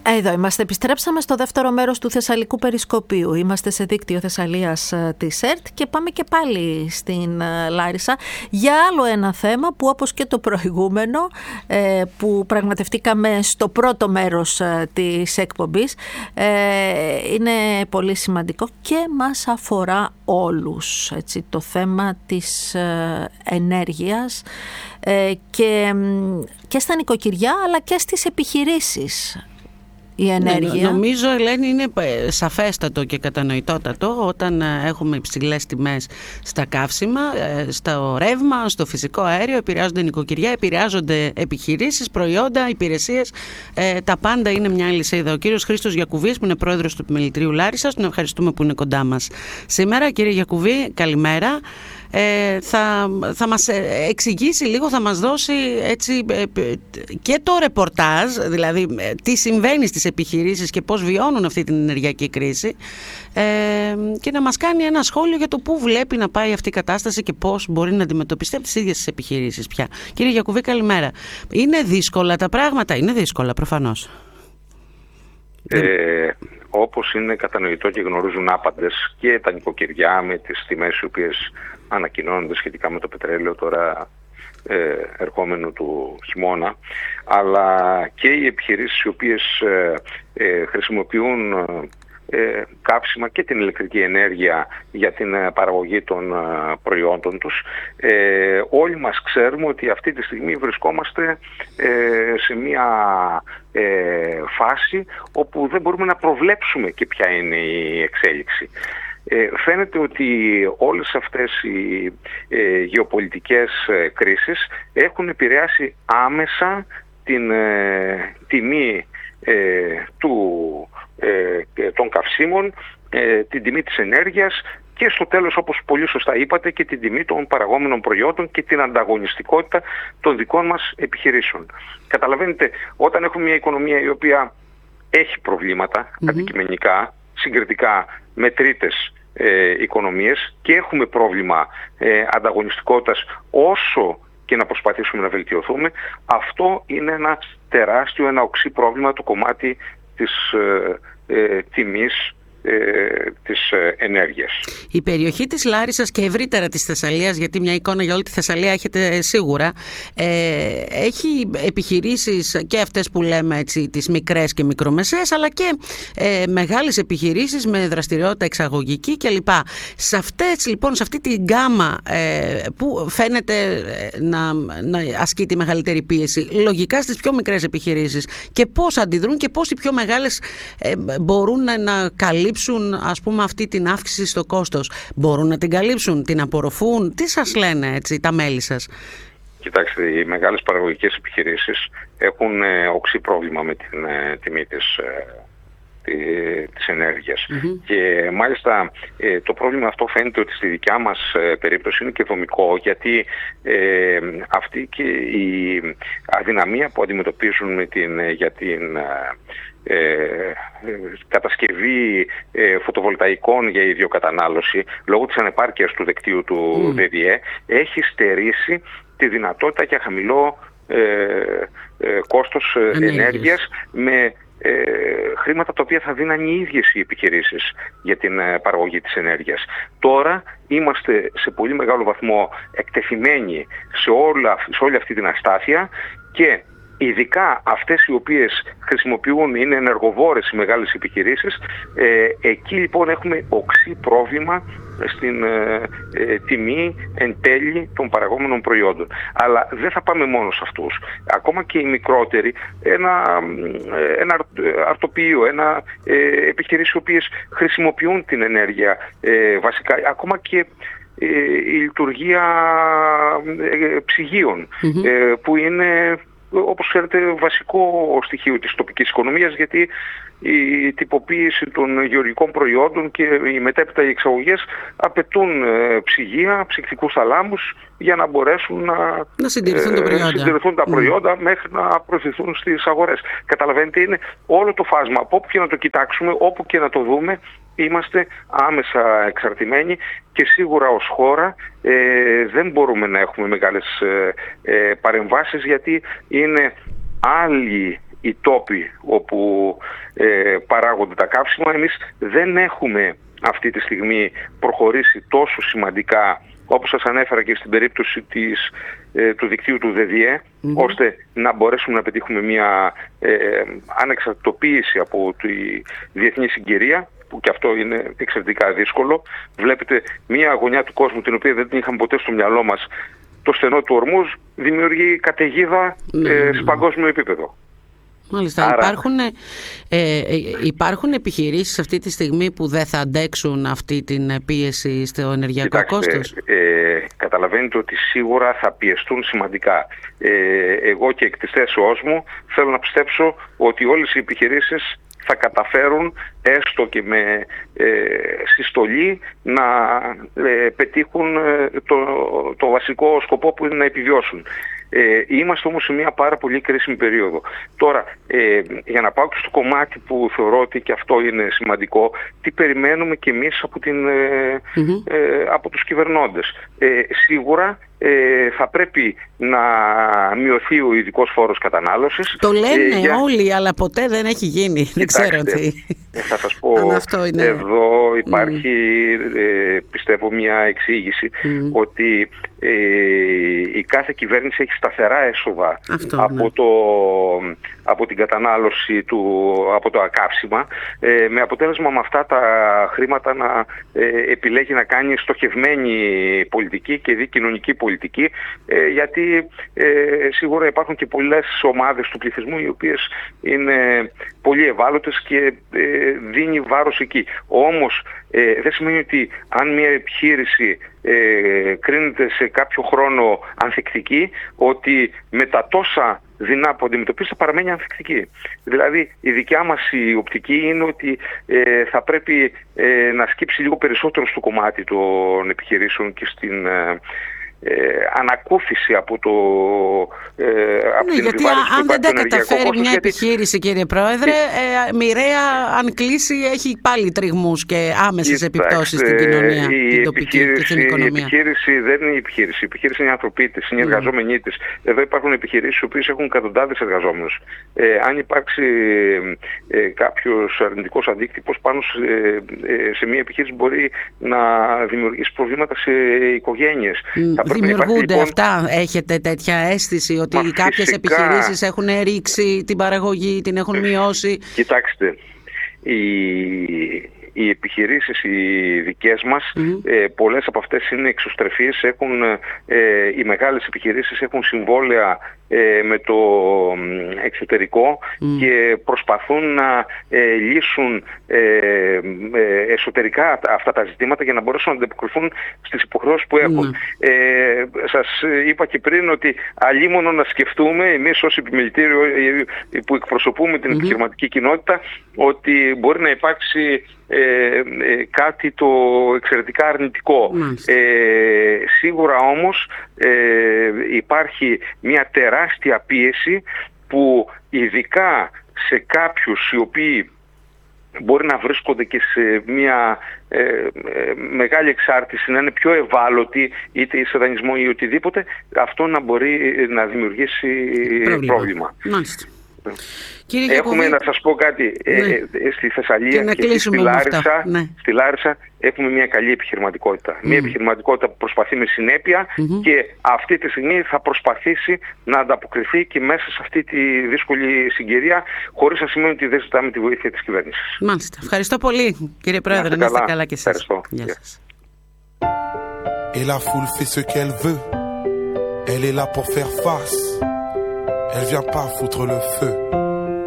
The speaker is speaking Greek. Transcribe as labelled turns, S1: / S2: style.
S1: Εδώ είμαστε. Επιστρέψαμε στο δεύτερο μέρος του Θεσσαλικού Περισκοπίου. Είμαστε σε δίκτυο Θεσσαλίας της ΕΡΤ και πάμε και πάλι στην Λάρισα για άλλο ένα θέμα που, όπως και το προηγούμενο που πραγματευτήκαμε στο πρώτο μέρος της εκπομπής, είναι πολύ σημαντικό και μας αφορά όλους. Έτσι, το θέμα της ενέργειας και στα νοικοκυριά αλλά και στις επιχειρήσεις. Η ενέργεια.
S2: Νομίζω, Ελένη, είναι σαφέστατο και κατανοητότατο όταν έχουμε υψηλές τιμές στα καύσιμα, στο ρεύμα, στο φυσικό αέριο, επηρεάζονται νοικοκυριά, επηρεάζονται επιχειρήσεις, προϊόντα, υπηρεσίες. Τα πάντα είναι μια αλυσίδα. Ο κύριος Χρήστος Γιακουβής, που είναι πρόεδρος του Επιμελητηρίου Λάρισσας, τον ευχαριστούμε που είναι κοντά μας σήμερα. Κύριε Γιακουβή, καλημέρα. Θα μας εξηγήσει λίγο, θα μας δώσει έτσι και το ρεπορτάζ, δηλαδή τι συμβαίνει στις επιχειρήσεις και πώς βιώνουν αυτή την ενεργειακή κρίση, και να μας κάνει ένα σχόλιο για το πού βλέπει να πάει αυτή η κατάσταση και πώς μπορεί να αντιμετωπιστεί από τις ίδιες τις επιχειρήσεις πια. Κύριε Γιακουβή, καλημέρα. Είναι δύσκολα τα πράγματα? Είναι δύσκολα, προφανώς.
S3: Όπως είναι κατανοητό και γνωρίζουν άπαντες και τα νοικοκυριά με τις τιμές οι οποίες ανακοινώνονται σχετικά με το πετρέλαιο τώρα ερχόμενο του χειμώνα, αλλά και οι επιχειρήσεις οι οποίες χρησιμοποιούν καύσιμα και την ηλεκτρική ενέργεια για την παραγωγή των προϊόντων τους. Όλοι μας ξέρουμε ότι αυτή τη στιγμή βρισκόμαστε σε μια φάση όπου δεν μπορούμε να προβλέψουμε και ποια είναι η εξέλιξη. Φαίνεται ότι όλες αυτές οι γεωπολιτικές κρίσεις έχουν επηρεάσει άμεσα την τιμή των καυσίμων, την τιμή της ενέργειας και στο τέλος, όπως πολύ σωστά είπατε, και την τιμή των παραγόμενων προϊόντων και την ανταγωνιστικότητα των δικών μας επιχειρήσεων. Καταλαβαίνετε, όταν έχουμε μια οικονομία η οποία έχει προβλήματα αντικειμενικά, συγκριτικά με τρίτες οικονομίες, και έχουμε πρόβλημα ανταγωνιστικότητας, όσο και να προσπαθήσουμε να βελτιωθούμε, αυτό είναι ένα τεράστιο, ένα οξύ πρόβλημα, το κομμάτι της τιμής της ενέργειας.
S2: Η περιοχή της Λάρισσας και ευρύτερα της Θεσσαλίας, γιατί μια εικόνα για όλη τη Θεσσαλία έχετε σίγουρα, έχει επιχειρήσεις και αυτές που λέμε έτσι, τις μικρές και μικρομεσαίες, αλλά και μεγάλες επιχειρήσεις με δραστηριότητα εξαγωγική κλπ. Σε αυτές λοιπόν, σε αυτή την γκάμα που φαίνεται να ασκεί τη μεγαλύτερη πίεση, λογικά στις πιο μικρές επιχειρήσεις, και πώς αντιδρούν και πώς οι πιο μεγάλες μπορούν να καλύψουν, ας πούμε, αυτή την αύξηση στο κόστος? Μπορούν να την καλύψουν, την απορροφούν? Τι σας λένε έτσι τα μέλη σας?
S3: Κοιτάξτε, οι μεγάλες παραγωγικές επιχειρήσεις έχουν οξύ πρόβλημα με την τιμή της ενέργειας. Και μάλιστα το πρόβλημα αυτό φαίνεται ότι στη δικιά μας περίπτωση είναι και δομικό, γιατί αυτή και η αδυναμία που αντιμετωπίζουν για την κατασκευή φωτοβολταϊκών για ιδιοκατανάλωση λόγω της ανεπάρκειας του δικτύου του ΔΔΕ έχει στερήσει τη δυνατότητα για χαμηλό κόστος ενέργειας με χρήματα τα οποία θα δίναν οι ίδιες οι επιχειρήσεις για την παραγωγή της ενέργειας. Τώρα είμαστε σε πολύ μεγάλο βαθμό εκτεθειμένοι σε όλη αυτή την αστάθεια, και ειδικά αυτές οι οποίες χρησιμοποιούν, είναι ενεργοβόρες οι μεγάλες επιχειρήσεις, εκεί λοιπόν έχουμε οξύ πρόβλημα στην τιμή εν τέλει των παραγόμενων προϊόντων. Αλλά δεν θα πάμε μόνο σε αυτούς. Ακόμα και οι μικρότεροι, ένα αρτοποιείο, επιχειρήσεις οι οποίες χρησιμοποιούν την ενέργεια βασικά, ακόμα και η λειτουργία ψυγείων, που είναι, όπως ξέρετε, βασικό στοιχείο της τοπικής οικονομίας, γιατί η τυποποίηση των γεωργικών προϊόντων και οι μετέπειτα οι εξαγωγές απαιτούν ψυγεία, ψυκτικούς θαλάμους, για να μπορέσουν να συντηρηθούν τα προϊόντα μέχρι να προωθηθούν στις αγορές. Καταλαβαίνετε, είναι όλο το φάσμα. Από όπου και να το κοιτάξουμε, όπου και να το δούμε, είμαστε άμεσα εξαρτημένοι, και σίγουρα ως χώρα δεν μπορούμε να έχουμε μεγάλες παρεμβάσεις, γιατί είναι άλλη οι τόποι όπου παράγονται τα καύσιμα. Εμείς δεν έχουμε αυτή τη στιγμή προχωρήσει τόσο σημαντικά, όπως σας ανέφερα και στην περίπτωση του δικτύου του ΔΔΕ, ώστε να μπορέσουμε να πετύχουμε μια ανεξαρτητοποίηση από τη διεθνή συγκυρία, που και αυτό είναι εξαιρετικά δύσκολο. Βλέπετε μια γωνιά του κόσμου την οποία δεν την είχαμε ποτέ στο μυαλό μας, το στενό του Ορμούζ, δημιουργεί καταιγίδα σε παγκόσμιο επίπεδο.
S2: Μάλιστα. Άρα, υπάρχουν επιχειρήσεις αυτή τη στιγμή που δεν θα αντέξουν αυτή την πίεση στο ενεργειακό κόστος?
S3: Καταλαβαίνετε ότι σίγουρα θα πιεστούν σημαντικά. Εγώ και εκ της θέσεώς μου θέλω να πιστέψω ότι όλες οι επιχειρήσεις θα καταφέρουν έστω και με συστολή να πετύχουν το βασικό σκοπό που είναι να επιβιώσουν. Είμαστε όμως σε μια πάρα πολύ κρίσιμη περίοδο. Τώρα, για να πάω και στο κομμάτι που θεωρώ ότι και αυτό είναι σημαντικό, τι περιμένουμε κι εμείς από τους κυβερνώντες. Σίγουρα θα πρέπει να μειωθεί ο ειδικός φόρος κατανάλωσης.
S2: Το λένε όλοι, αλλά ποτέ δεν έχει γίνει. Δεν ξέρω τι.
S3: Θα σας πω, εδώ υπάρχει πιστεύω μια εξήγηση ότι η κάθε κυβέρνηση έχει σταθερά έσοδα από την κατανάλωση από το καύσιμα, με αποτέλεσμα με αυτά τα χρήματα να επιλέγει να κάνει στοχευμένη πολιτική και κοινωνική πολιτική, γιατί σίγουρα υπάρχουν και πολλές ομάδες του πληθυσμού οι οποίες είναι πολύ ευάλωτες και δίνει βάρος εκεί. Όμως δεν σημαίνει ότι αν μια επιχείρηση κρίνεται σε κάποιο χρόνο ανθεκτική, ότι με τα τόσα δεινά που αντιμετωπίζει θα παραμένει ανθεκτική. Δηλαδή η δικιά μας η οπτική είναι ότι θα πρέπει να σκύψει λίγο περισσότερο στο κομμάτι των επιχειρήσεων και στην ανακούφιση από την
S2: γιατί αν δεν τα καταφέρει μια επιχείρηση, κύριε Πρόεδρε, μοιραία αν κλείσει έχει πάλι τριγμούς και άμεσες επιπτώσεις στην κοινωνία, την τοπική και την οικονομία.
S3: Η επιχείρηση δεν είναι η επιχείρηση. Η επιχείρηση είναι οι άνθρωποι της, είναι οι εργαζόμενοι της. Εδώ υπάρχουν επιχειρήσεις οι οποίες έχουν εκατοντάδες εργαζόμενους. Αν υπάρξει κάποιος αρνητικός αντίκτυπος πάνω σε μια επιχείρηση, μπορεί να δημιουργήσει προβλήματα σε οικογένειες.
S2: Δημιουργούνται αυτά, έχετε τέτοια αίσθηση ότι κάποιες επιχειρήσεις έχουν ρίξει την παραγωγή, την έχουν μειώσει?
S3: Κοιτάξτε, οι επιχειρήσεις οι δικές μας, πολλές από αυτές είναι εξωστρεφείς, οι μεγάλες επιχειρήσεις έχουν συμβόλαια με το εξωτερικό και προσπαθούν να λύσουν εσωτερικά αυτά τα ζητήματα για να μπορέσουν να ανταποκριθούν στις υποχρεώσεις που έχουν. Σας είπα και πριν ότι αλίμονο να σκεφτούμε εμείς ως επιμελητήριο που εκπροσωπούμε την επιχειρηματική κοινότητα ότι μπορεί να υπάρξει κάτι το εξαιρετικά αρνητικό. Σίγουρα όμως υπάρχει μια τεράστια πίεση που ειδικά σε κάποιους οι οποίοι μπορεί να βρίσκονται και σε μια μεγάλη εξάρτηση, να είναι πιο ευάλωτοι είτε σε δανεισμό ή οτιδήποτε, αυτό να μπορεί να δημιουργήσει πρόβλημα.
S2: Μάλιστα.
S3: Έχουμε, να σας πω κάτι, στη Θεσσαλία και στη Λάρισα έχουμε μια καλή επιχειρηματικότητα. Μια επιχειρηματικότητα που προσπαθεί με συνέπεια και αυτή τη στιγμή θα προσπαθήσει να ανταποκριθεί και μέσα σε αυτή τη δύσκολη συγκυρία, χωρίς να σημαίνει ότι δεν ζητάμε τη βοήθεια της κυβέρνησης.
S2: Μάλιστα. Ευχαριστώ πολύ, κύριε Πρόεδρε. Να είστε καλά και εσείς. Γεια σας.
S4: Et la foule fait ce qu'elle veut. Elle est là pour faire face. Elle vient pas foutre le feu.